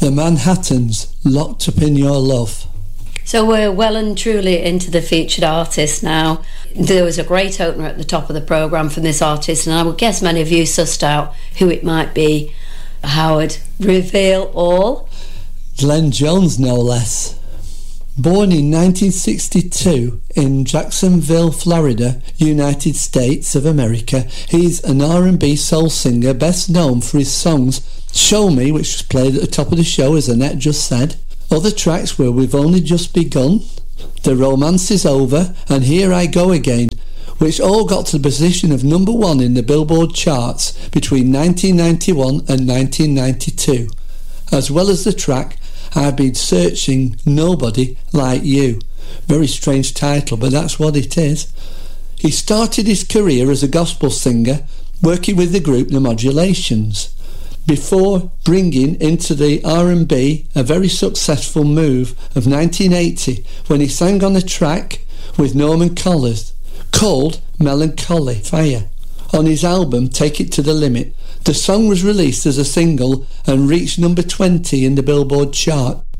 The Manhattans, Locked Up in Your Love. So we're well and truly into the featured artist now. There was a great opener at the top of the programme from this artist, and I would guess many of you sussed out who it might be. Howard, reveal all. Glenn Jones, no less. Born in 1962 in Jacksonville, Florida, United States of America, he's an R&B soul singer best known for his songs Show Me, which was played at the top of the show, as Annette just said. Other tracks were We've Only Just Begun, The Romance Is Over, and Here I Go Again, which all got to the position of number 1 in the Billboard charts between 1991 and 1992, as well as the track I've Been Searching Nobody Like You. Very strange title, but that's what it is. He started his career as a gospel singer, working with the group The Modulations, before bringing into the R&B a very successful move of 1980 when he sang on a track with Norman Collins called Melancholy Fire on his album Take It to the Limit. The song was released as a single and reached number 20 in the Billboard chart.